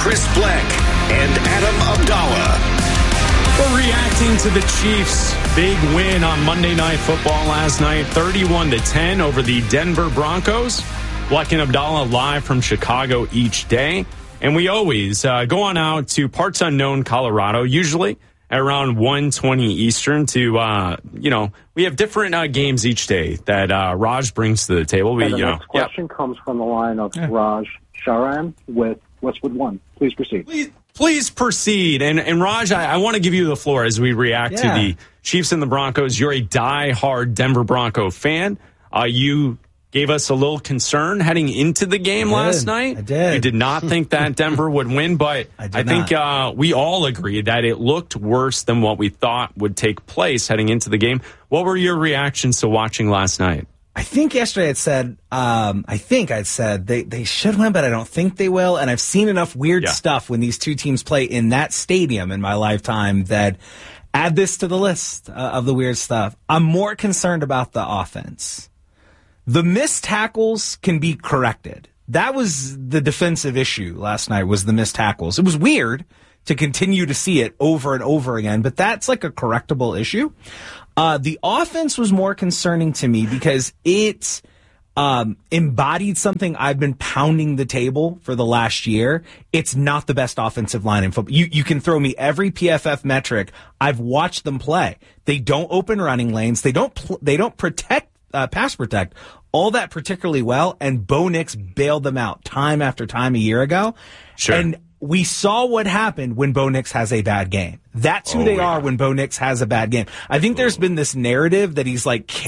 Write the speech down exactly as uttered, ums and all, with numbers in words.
Chris Black and Adam Abdallah. We're reacting to the Chiefs' big win on Monday Night Football last night, thirty-one to ten over the Denver Broncos. Black and Abdallah live from Chicago each day. And we always uh, go on out to parts unknown Colorado, usually at around one twenty Eastern to, uh, you know, we have different uh, games each day that uh, Raj brings to the table. We, and the you next know, question yep. comes from the line of yeah. Raj Sharan with Westwood One. Please proceed. Please, please proceed. And, and Raj, I, I want to give you the floor as we react yeah. to the Chiefs and the Broncos. You're a diehard Denver Bronco fan. Uh, you gave us a little concern heading into the game last night. I did. You did not think that Denver would win, but I, I think uh, we all agreed that it looked worse than what we thought would take place heading into the game. What were your reactions to watching last night? I think yesterday I'd said, um, I think I'd said they, they should win, but I don't think they will. And I've seen enough weird yeah. stuff when these two teams play in that stadium in my lifetime that add this to the list uh, of the weird stuff. I'm more concerned about the offense. The missed tackles can be corrected. That was the defensive issue last night, was the missed tackles. It was weird to continue to see it over and over again, but that's like a correctable issue. Uh, the offense was more concerning to me because it um, embodied something I've been pounding the table for the last year. It's not the best offensive line in football. You, you can throw me every P F F metric. I've watched them play. They don't open running lanes. They don't. Pl- they don't protect uh, pass protect all that particularly well. And Bo Nix bailed them out time after time a year ago. Sure. And we saw what happened when Bo Nix has a bad game. That's who oh, they yeah. are when Bo Nix has a bad game. I think there's been this narrative that he's like